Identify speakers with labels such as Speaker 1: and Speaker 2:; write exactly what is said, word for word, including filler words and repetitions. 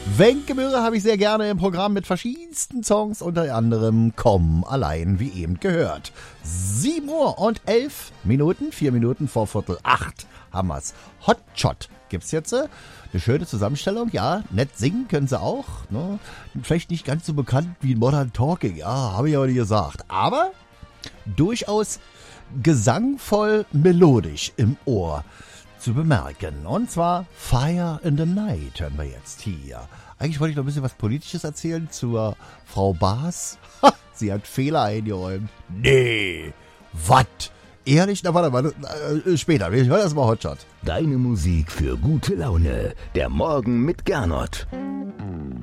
Speaker 1: Wenke Möhre habe ich sehr gerne im Programm mit verschiedensten Songs, unter anderem Komm allein, wie eben gehört. sieben Uhr und elf Minuten, vier Minuten vor Viertel acht haben wir's. Hotshot gibt's jetzt. Eine schöne Zusammenstellung, ja, nett singen können sie auch. Ne? Vielleicht nicht ganz so bekannt wie Modern Talking, ja, habe ich aber nicht gesagt. Aber durchaus gesangvoll melodisch im Ohr zu bemerken. Und zwar Fire in the Night hören wir jetzt hier. Eigentlich wollte ich noch ein bisschen was Politisches erzählen zur Frau Baas. Ha, sie hat Fehler eingeräumt. Nee, was? Ehrlich? Na warte mal, äh, später. Ich höre erst mal Hotshot.
Speaker 2: Deine Musik für gute Laune. Der Morgen mit Gernot.